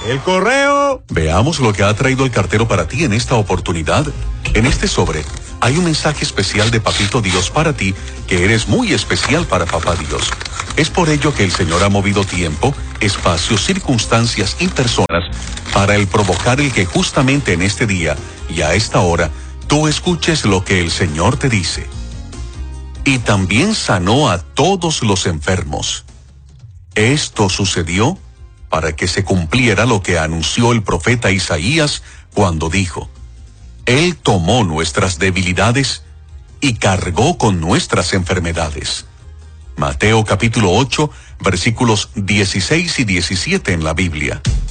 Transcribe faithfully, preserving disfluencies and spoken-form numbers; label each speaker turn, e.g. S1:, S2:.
S1: El correo.
S2: Veamos lo que ha traído el cartero para ti en esta oportunidad. En este sobre hay un mensaje especial de Papito Dios para ti, que eres muy especial para Papá Dios. Es por ello que el Señor ha movido tiempo, espacios, circunstancias y personas para el provocar el que justamente en este día y a esta hora tú escuches lo que el Señor te dice. Y también sanó a todos los enfermos. Esto sucedió para que se cumpliera lo que anunció el profeta Isaías cuando dijo: Él tomó nuestras debilidades y cargó con nuestras enfermedades. Mateo capítulo ocho, versículos dieciséis y diecisiete en la Biblia.